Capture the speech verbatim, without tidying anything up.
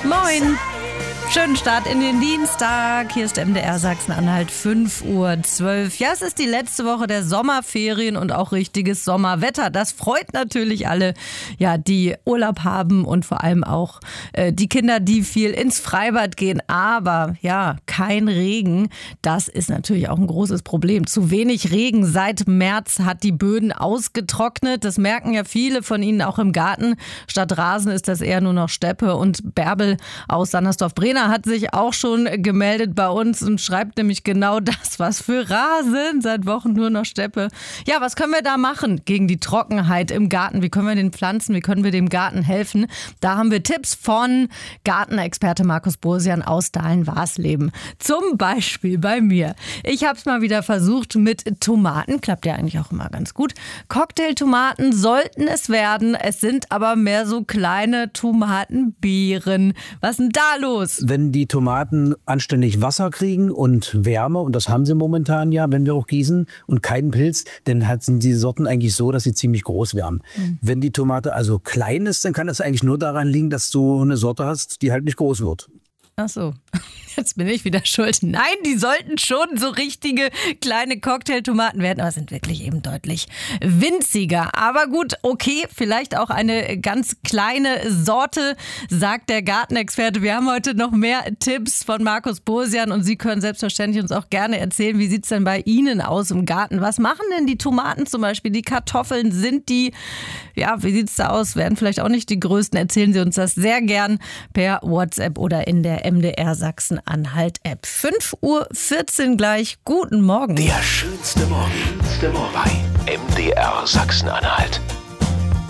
Moin! Schönen Start in den Dienstag. Hier ist M D R Sachsen-Anhalt, fünf Uhr zwölf. Ja, es ist die letzte Woche der Sommerferien und auch richtiges Sommerwetter. Das freut natürlich alle, ja, die Urlaub haben und vor allem auch äh, die Kinder, die viel ins Freibad gehen. Aber ja, kein Regen, das ist natürlich auch ein großes Problem. Zu wenig Regen. Seit März hat die Böden ausgetrocknet. Das merken ja viele von Ihnen auch im Garten. Statt Rasen ist das eher nur noch Steppe. Und Bärbel aus Sandersdorf-Brehna hat sich auch schon gemeldet bei uns und schreibt nämlich genau das, was für Rasen, seit Wochen nur noch Steppe. Ja, was können wir da machen gegen die Trockenheit im Garten? Wie können wir den Pflanzen, wie können wir dem Garten helfen? Da haben wir Tipps von Gartenexperte Markus Bosian aus Dahlen-Warsleben. Zum Beispiel bei mir. Ich habe es mal wieder versucht mit Tomaten, klappt ja eigentlich auch immer ganz gut. Cocktailtomaten sollten es werden, es sind aber mehr so kleine Tomatenbeeren. Was ist denn da los? Wenn die Tomaten anständig Wasser kriegen und Wärme, und das haben sie momentan ja, wenn wir auch gießen, und keinen Pilz, dann sind die Sorten eigentlich so, dass sie ziemlich groß werden. Mhm. Wenn die Tomate also klein ist, dann kann das eigentlich nur daran liegen, dass du eine Sorte hast, die halt nicht groß wird. Ach so, jetzt bin ich wieder schuld. Nein, die sollten schon so richtige kleine Cocktailtomaten werden, aber sind wirklich eben deutlich winziger. Aber gut, okay, vielleicht auch eine ganz kleine Sorte, sagt der Gartenexperte. Wir haben heute noch mehr Tipps von Markus Bosian und Sie können selbstverständlich uns auch gerne erzählen, wie sieht es denn bei Ihnen aus im Garten? Was machen denn die Tomaten zum Beispiel, die Kartoffeln, sind die, ja, wie sieht es da aus? Werden vielleicht auch nicht die größten. Erzählen Sie uns das sehr gern per WhatsApp oder in der M D R Sachsen-Anhalt-App. fünf Uhr vierzehn gleich. Guten Morgen. Der schönste Morgen bei M D R Sachsen-Anhalt.